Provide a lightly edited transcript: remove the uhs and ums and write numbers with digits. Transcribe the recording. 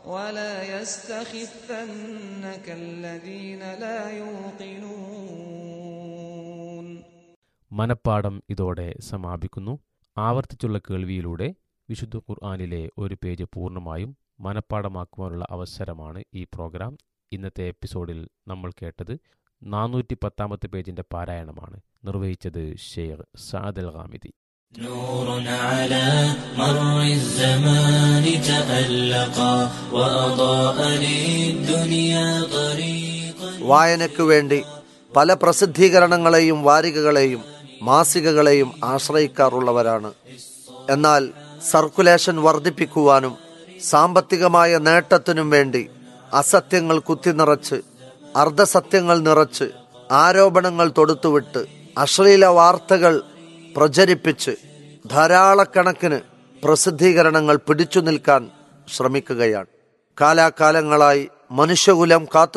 ولا يستخفنك الذين لا يوقنون. മനപ്പാഠം ഇതോടെ സമാപിക്കുന്നു. ആവർത്തിച്ചുള്ള കേൾവിയിലൂടെ വിശുദ്ധ ഖുർആനിലെ ഒരു പേജ് പൂർണ്ണമായും മനപ്പാഠമാക്കുവാനുള്ള അവസരമാണ് ഈ പ്രോഗ്രാം. ഇന്നത്തെ എപ്പിസോഡിൽ നമ്മൾ കേട്ടത് 410 പേജിന്റെ പാരായണമാണ്. നിർവഹിച്ചത് ഷെയ്ഖ് സഅദ് അൽ ഗാമിദി. نور على مر الزمان تألقا وأضاء للدنيا طريقا. വായനയ്ക്കു വേണ്ടി പല പ്രസിദ്ധീകരണങ്ങളെയും വാരികകളെയും മാസികകളെയും ആശ്രയിക്കാറുള്ളവരാണ്. എന്നാൽ സർക്കുലേഷൻ വർദ്ധിപ്പിക്കുവാനും സാമ്പത്തികമായ നേട്ടത്തിനും വേണ്ടി അസത്യങ്ങൾ കുത്തിനിറച്ച് അർദ്ധസത്യങ്ങൾ നിറച്ച് ആരോപണങ്ങൾ തൊടുത്തുവിട്ട് അശ്ലീല വാർത്തകൾ പ്രചരിപ്പിച്ച് ധാരാളക്കണക്കിന് പ്രസിദ്ധീകരണങ്ങൾ പിടിച്ചു നിൽക്കാൻ ശ്രമിക്കുകയാണ്. കാലാകാലങ്ങളായി മനുഷ്യകുലം